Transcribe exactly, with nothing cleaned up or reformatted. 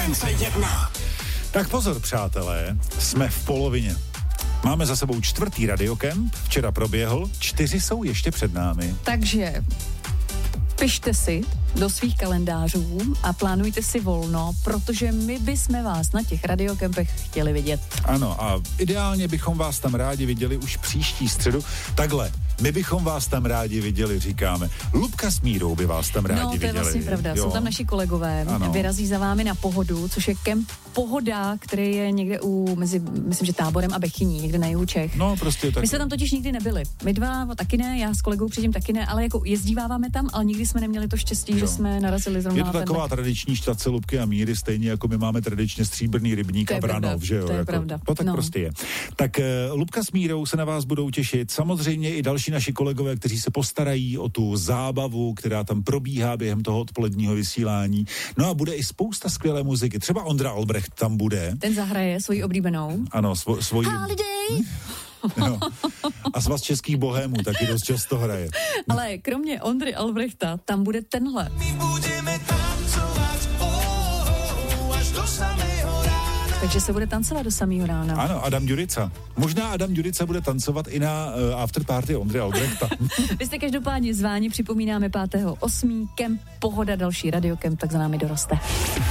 Frekvence jedna. Tak pozor, přátelé, jsme v polovině. Máme za sebou čtvrtý radiokemp, včera proběhl, čtyři jsou ještě před námi. Takže pište si do svých kalendářů a plánujte si volno, protože my bychom vás na těch radiokempech chtěli vidět. Ano, a ideálně bychom vás tam rádi viděli už příští středu. Takhle, my bychom vás tam rádi viděli, říkáme. Lubka s Mírou by vás tam rádi viděli. No, to je viděli. vlastně pravda. Jo. Jsou tam naši kolegové, ano. Vyrazí za vámi na Pohodu, což je kemp Pohoda, který je někde u, mezi, myslím, že Táborem a Bechyní, někde na jihu Čech. No, prostě tak. My jsme tam totiž nikdy nebyli. My dva taky ne, já s kolegou předtím taky ne, ale jako jezdíváváme tam, ale nikdy jsme neměli to štěstí, jo. že jsme narazili zrovna. Je to taková tenhle. Tradiční štace Lubky a Míry, stejně jako my máme tradičně stříbrný rybník a Branov, že jo? To je jako, pravda. To tak no. prostě je. Tak uh, Lubka s Mírou se na vás budou těšit. Samozřejmě i další naši kolegové, kteří se postarají o tu zábavu, která tam probíhá během toho odpoledního vysílání. No a bude i spousta skvělé muziky. Třeba Ondra Albrecht tam bude. Ten zahraje svoji oblíbenou. Ano, svo, svoji... Holiday! No. A Svaz českých bohémů taky dost často hraje. Ale kromě Ondry Albrechta tam bude tenhle. Takže se bude tancovat do samého rána. Ano, Adam Ďurica. Možná Adam Ďurica bude tancovat i na uh, afterparty Ondry Albrechta. Vy jste každopádně zváni, připomínáme pátého osmého kemp Pohoda, další radiokemp, tak za námi doroste.